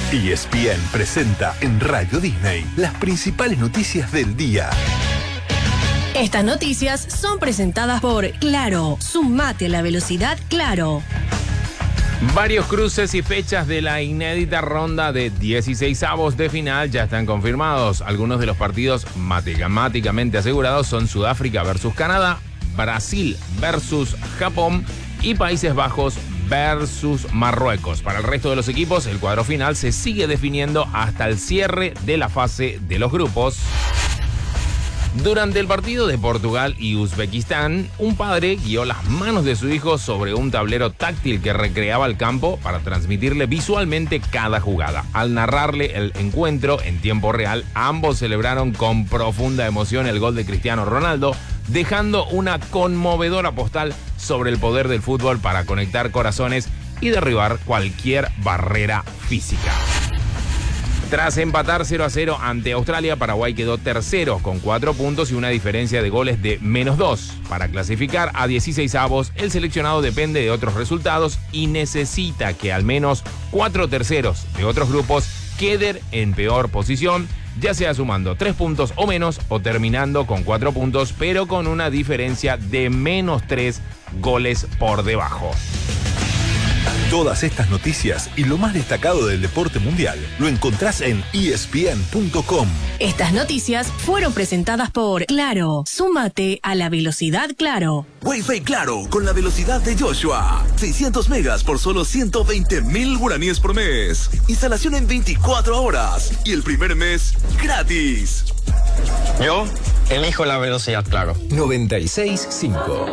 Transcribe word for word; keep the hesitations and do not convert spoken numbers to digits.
E S P N presenta en Radio Disney las principales noticias del día. Estas noticias son presentadas por Claro. Sumate a la velocidad Claro. Varios cruces y fechas de la inédita ronda de dieciseisavos de final ya están confirmados. Algunos de los partidos matemáticamente asegurados son Sudáfrica versus Canadá, Brasil versus Japón y Países Bajos versus Marruecos. Para el resto de los equipos, el cuadro final se sigue definiendo hasta el cierre de la fase de los grupos. Durante el partido de Portugal y Uzbekistán, un padre guió las manos de su hijo sobre un tablero táctil que recreaba el campo para transmitirle visualmente cada jugada. Al narrarle el encuentro en tiempo real, ambos celebraron con profunda emoción el gol de Cristiano Ronaldo, dejando una conmovedora postal sobre el poder del fútbol para conectar corazones y derribar cualquier barrera física. Tras empatar cero a cero ante Australia, Paraguay quedó tercero con cuatro puntos y una diferencia de goles de menos dos. Para clasificar a dieciseisavos, el seleccionado depende de otros resultados y necesita que al menos cuatro terceros de otros grupos queden en peor posición, ya sea sumando tres puntos o menos o terminando con cuatro puntos, pero con una diferencia de menos tres goles por debajo. Todas estas noticias y lo más destacado del deporte mundial lo encontrás en E S P N punto com. Estas noticias fueron presentadas por Claro. Súmate a la velocidad Claro. Wi-Fi Claro, con la velocidad de Joshua. seiscientos megas por solo ciento veinte mil guaraníes por mes. Instalación en veinticuatro horas. Y el primer mes, gratis. Yo elijo la velocidad Claro. noventa y seis punto cinco.